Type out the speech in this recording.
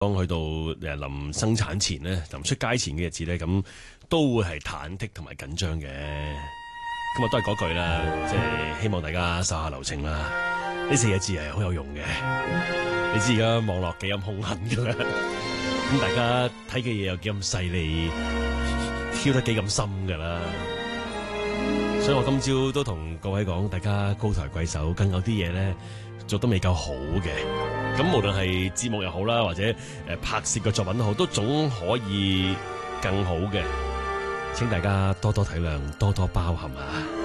當去到臨生產前咧，臨出街前嘅日子咧，咁都會係忐忑同埋緊張嘅。咁啊，都係嗰句啦，即係希望大家手下留情啦。呢4個字係好有用嘅。你知而家網絡幾咁兇狠㗎啦，咁大家睇嘅嘢又幾咁細膩，挑得幾咁深㗎啦。所以我今朝都同各位講，大家高抬貴手，更有啲嘢咧做得未夠好嘅。咁無論係節目又好啦，或者拍攝嘅作品都好，都總可以更好嘅。請大家多多體諒，多多包涵啊！